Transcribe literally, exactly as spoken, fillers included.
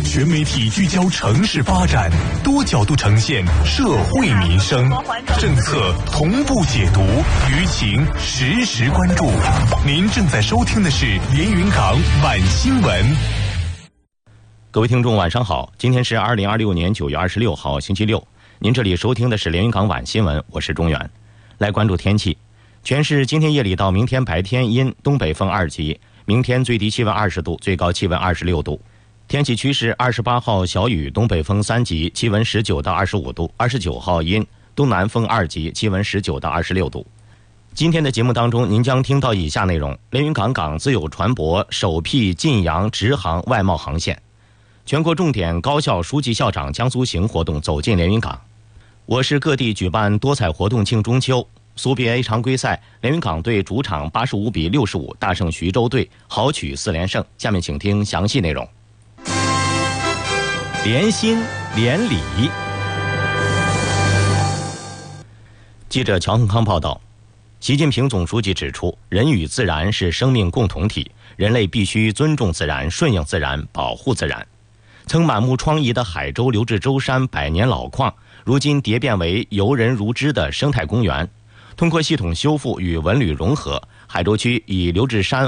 全媒体聚焦城市发展，多角度呈现社会民生，政策同步解读，舆情实时关注。您正在收听的是连云港晚新闻。 各位听众晚上好，今天是二零二六年九月二十六号星期六，您这里收听的是连云港晚新闻，我是中原。来关注天气，全市今天夜里到明天白天阴，东北风二级，明天最低气温二十度，最高气温二十六度。天气趋势，二十八号小雨，东北风三级，气温十九到二十五度；二十九号阴，东南风二级，气温十九到二十六度。今天的节目当中，您将听到以下内容：连云港港自有船舶首辟晋阳直航外贸航线；全国重点高校书记校长江苏行活动走进连云港；我市各地举办多彩活动庆中秋；苏 B A 常规赛，连云港队主场八十五比六十五大胜徐州队，豪取四连胜。下面请听详细内容。连心连理。记者乔恒康报道，习近平总书记指出，人与自然是生命共同体，人类必须尊重自然、顺应自然、保护自然。曾满目疮痍的海州刘志洲山百年老矿，如今蝶变为游人如织的生态公园。通过系统修复与文旅融合，海州区以刘志山